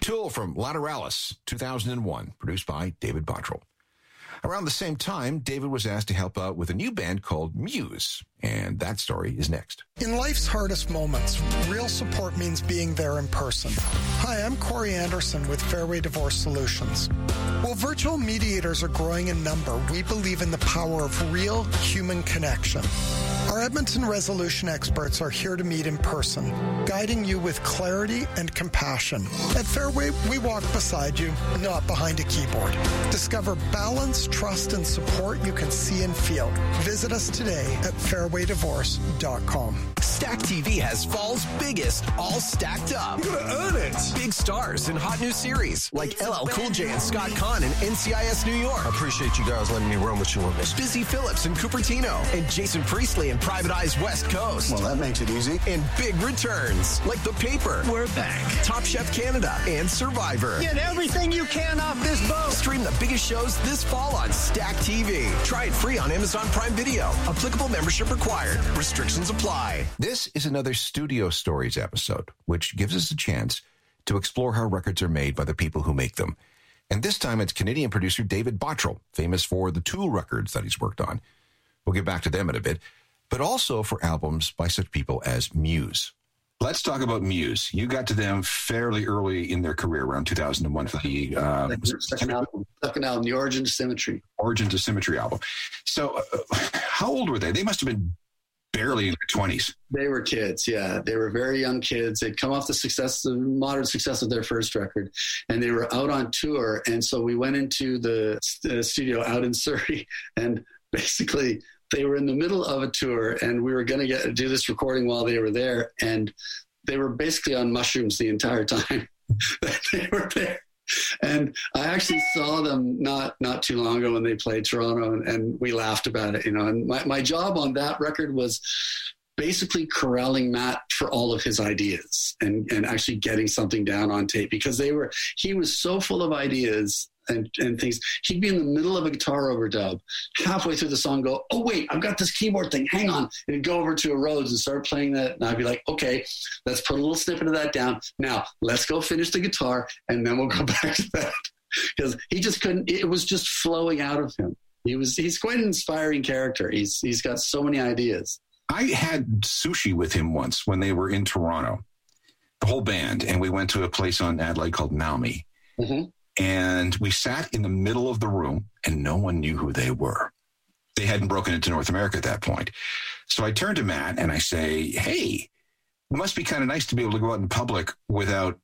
Tool from Lateralis, 2001, produced by David Bottrell. Around the same time, David was asked to help out with a new band called Muse, and that story is next. In life's hardest moments, real support means being there in person. Hi, I'm Corey Anderson with Fairway Divorce Solutions. While virtual mediators are growing in number, we believe in the power of real human connection. Our Edmonton resolution experts are here to meet in person, guiding you with clarity and compassion. At Fairway, we walk beside you, not behind a keyboard. Discover balance, trust, and support you can see and feel. Visit us today at fairwaydivorce.com. Stack TV has fall's biggest, all stacked up. You gotta earn it. Big stars in hot new series like LL Cool J and Scott Conn in NCIS New York. I appreciate you guys letting me run with you on this. Busy Phillips in Cupertino and Jason Priestley in Private Eyes West Coast. Well, that makes it easy. And big returns like The Paper. We're back. Top Chef Canada and Survivor. Get everything you can off this boat. Stream the biggest shows this fall on Stack TV. Try it free on Amazon Prime Video. Applicable membership required. Restrictions apply. This is another Studio Stories episode, which gives us a chance to explore how records are made by the people who make them. And this time it's Canadian producer David Bottrell, famous for the Tool records that he's worked on. We'll get back to them in a bit, but also for albums by such people as Muse. Let's talk about Muse. You got to them fairly early in their career, around 2001 for the second album, the Origin to Symmetry. Origin to Symmetry album. So how old were they? They must have been barely in their 20s. They were kids, yeah. They were very young kids. They'd come off the moderate success of their first record, and they were out on tour. And so we went into the studio out in Surrey, and basically they were in the middle of a tour, and we were going to do this recording while they were there, and they were basically on mushrooms the entire time that they were there. And I actually saw them not too long ago when they played Toronto, and we laughed about it, and my job on that record was basically corralling Matt for all of his ideas and actually getting something down on tape, because he was so full of ideas and things. He'd be in the middle of a guitar overdub, halfway through the song, go, oh wait, I've got this keyboard thing, hang on, and he'd go over to a Rhodes and start playing that, and I'd be like, okay, let's put a little snippet of that down, now let's go finish the guitar, and then we'll go back to that, because he just couldn't, it was just flowing out of him. He's quite an inspiring character. He's got so many ideas. I had sushi with him once when they were in Toronto, the whole band, and we went to a place on Adelaide called Naomi. Mm-hmm. And we sat in the middle of the room, and no one knew who they were. They hadn't broken into North America at that point. So I turned to Matt and I say, hey, it must be kind of nice to be able to go out in public without,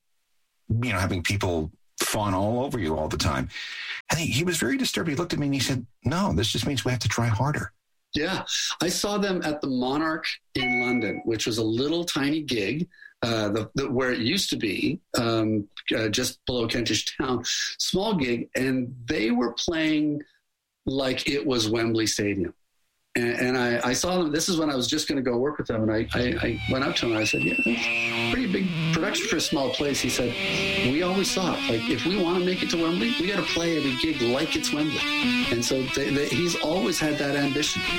having people fawn all over you all the time. And he was very disturbed. He looked at me and he said, no, this just means we have to try harder. Yeah. I saw them at the Monarch in London, which was a little tiny gig. Where it used to be, just below Kentish Town, small gig, and they were playing like it was Wembley Stadium. And I saw them. This is when I was just going to go work with them, and I went up to him and I said, yeah, that's pretty big production for a small place. He said, we always thought, like, if we want to make it to Wembley, we got to play every gig like it's Wembley. And so he's always had that ambition.